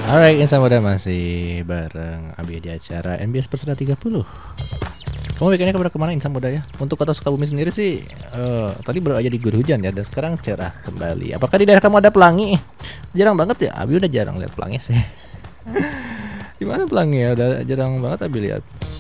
Alright, insan muda masih bareng Abi di acara NBS Perseda 30. Kamu weekendnya kemana insan muda ya? Untuk kota Sukabumi sendiri sih, tadi baru aja diguyur hujan ya, dan sekarang cerah kembali. Apakah di daerah kamu ada pelangi? Jarang banget ya, Abi udah jarang lihat pelangi sih. Gimana pelangi ya? Udah jarang banget Abi lihat.